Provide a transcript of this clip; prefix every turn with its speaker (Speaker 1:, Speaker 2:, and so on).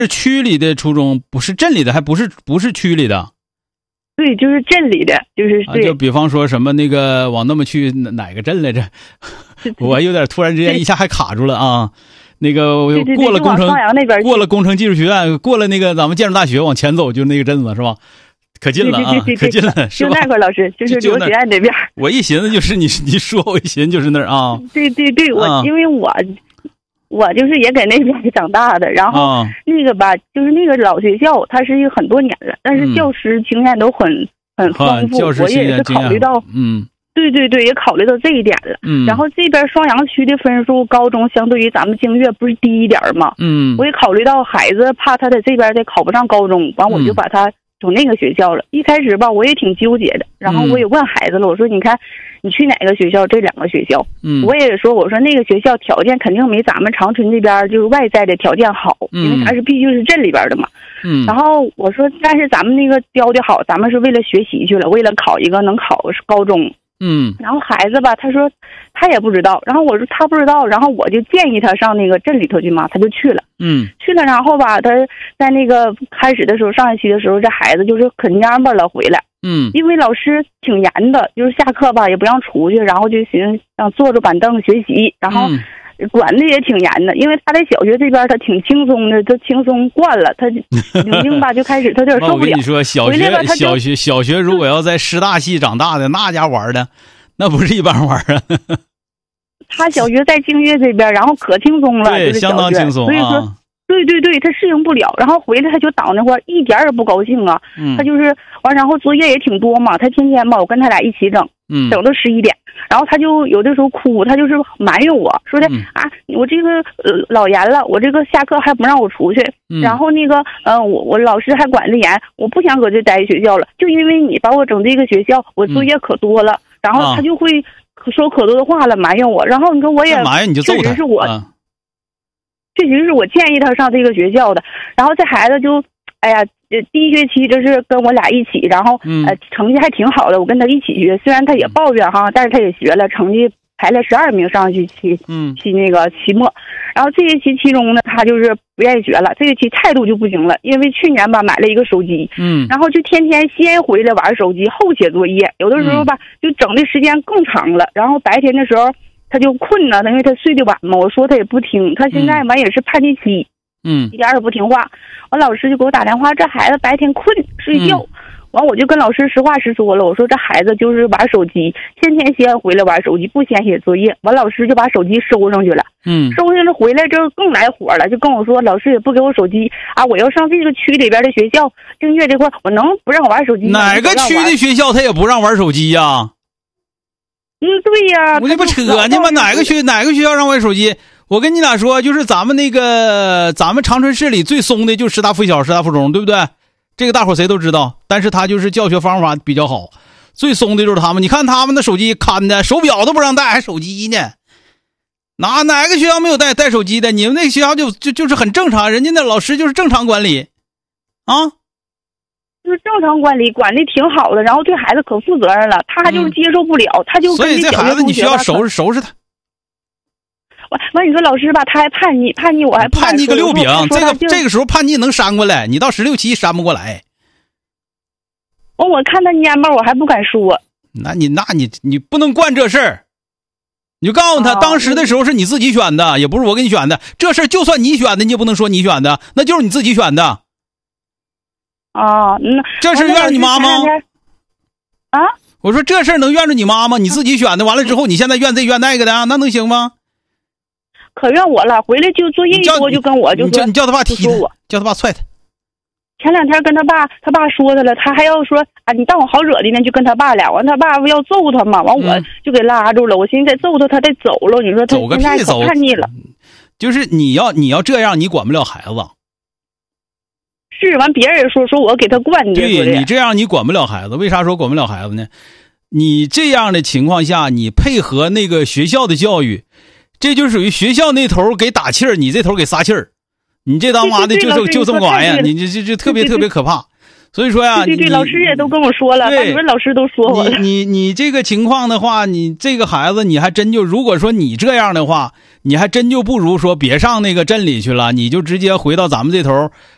Speaker 1: 是区里的初中，不是镇里的，还不是区里的。
Speaker 2: 对，就是镇里的，就是对。
Speaker 1: 就比方说什么那个往那么去哪个镇来着？我有点突然之间一下还卡住了啊。那个过了工程，过了工程技术学院，过了那个咱们建筑大学往前走，就那个镇子是吧？可近了啊，可近了，是吧？
Speaker 2: 就那块老师，就是刘学院那边。
Speaker 1: 我一寻思就是你说，我一寻思就是那儿啊。
Speaker 2: 对，因为我就是也在那边长大的，然后那个吧，就是那个老学校，它是很多年了，但是教师经验都很丰富，我也是考虑到，对，也考虑到这一点了。然后这边双阳区的分数，高中相对于咱们京粤不是低一点嘛？我也考虑到孩子怕他在这边再考不上高中，完我就把他从那个学校了。一开始吧，我也挺纠结的，然后我也问孩子了，我说你看你去哪个学校？这两个学校，我也说我说那个学校条件肯定没咱们长春这边就是外在的条件好，因为它是毕竟是镇里边的嘛。然后我说但是咱们那个标的好，咱们是为了学习去了，为了考一个能考高中。然后孩子吧，他说他也不知道，然后我说他不知道，然后我就建议他上那个镇里头去嘛，他就去了。去了，然后吧，他在那个开始的时候，上学期的时候，这孩子就是可蔫巴了回来。因为老师挺严的，就是下课吧也不让出去，然后就寻思让坐着板凳学习，然后管的也挺严的，因为他在小学这边他挺轻松的，他轻松惯了，他已经吧就开始他有点受不了。
Speaker 1: 我跟你说，小学如果要在师大系长大的，那家玩的那不是一般玩啊。
Speaker 2: 他小学在京粤这边，然后可轻松了，
Speaker 1: 对，
Speaker 2: 就是
Speaker 1: 相当轻松啊。
Speaker 2: 所以说对，他适应不了，然后回来他就倒那块儿，一点也不高兴啊。他就是完，然后作业也挺多嘛，他天天吧我跟他俩一起整，整到11点，然后他就有的时候哭，他就是埋怨我说的我这个老严了，我这个下课还不让我出去，然后那个我老师还管得严，我不想搁这待学校了，就因为你把我整这个学校，我作业可多了，然后他就会说可多的话了，埋怨我，然后你说我也
Speaker 1: 埋怨你就揍他，
Speaker 2: 确实是我建议他上这个学校的，然后这孩子就，哎呀，第一学期这是跟我俩一起，然后成绩还挺好的，我跟他一起学，虽然他也抱怨哈，但是他也学了，成绩排了12名上去期那个期末，然后这学期期中呢，他就是不愿意学了，这学期态度就不行了，因为去年吧买了一个手机，然后就天天先回来玩手机，后写作业，有的时候吧就整的时间更长了，然后白天的时候。他就困了，因为他睡得晚嘛，我说他也不听，他现在完也是叛逆期，一点也不听话。完老师就给我打电话，这孩子白天困睡觉，完我就跟老师实话实说了，我说这孩子就是玩手机，天先回来玩手机，不先写作业。完老师就把手机收上去了，收上了回来之后更来火了，就跟我说老师也不给我手机啊，我要上这个区里边的学校，京粤这块我能不让我玩手机？
Speaker 1: 哪个区的学校他也不让玩手机呀？
Speaker 2: 对呀，
Speaker 1: 我这不扯呢吗？哪个学校让玩手机？我跟你俩说，就是咱们长春市里最松的就是师大附小、师大附中，对不对？这个大伙谁都知道，但是他就是教学方法比较好，最松的就是他们。你看他们的手机看的，手表都不让带，还手机呢？哪个学校没有带手机的？你们那个学校就是很正常，人家的老师就是正常管理啊。
Speaker 2: 就是正常管理的挺好的，然后对孩子可负责任了，他就是接受不了，他就
Speaker 1: 所以这孩子你需要收拾他。
Speaker 2: 完你说老师吧，他还叛逆，我还
Speaker 1: 叛逆个六饼，这个时候叛逆能扇过来，你到16、17扇不过来。
Speaker 2: 我看他蔫巴，我还不敢说。
Speaker 1: 那你不能惯这事儿，你就告诉他，当时的时候是你自己选的，也不是我给你选的。这事儿就算你选的，你也不能说你选的，那就是你自己选的。这事怨着你妈吗？我说这事能怨着你妈吗？你自己选的，完了之后你现在怨这怨那个的，那能行吗？
Speaker 2: 可怨我了，回来就作业一多就跟我就说，
Speaker 1: 你叫他爸踢他，叫他爸踹他。
Speaker 2: 前2天跟他爸说他了，他还要说你当我好惹的呢，就跟他爸俩，完他爸不要揍他嘛，完我就给拉住了，我寻思再揍他，他得走了。你说他现在可叛逆了，
Speaker 1: 就是你要这样，你管不了孩子。
Speaker 2: 是完，别人也说我给他惯的。
Speaker 1: 对，你这样你管不了孩子，为啥说管不了孩子呢？你这样的情况下，你配合那个学校的教育，这就属于学校那头给打气儿，你这头给撒气儿。你这当妈的就这么玩意儿，你这特别特别可怕。所以说呀，
Speaker 2: 对，老师也都跟我说了，班主任老师都说我了。
Speaker 1: 你这个情况的话，你这个孩子你还真就，如果说你这样的话，你还真就不如说别上那个镇里去了，你就直接回到咱们这头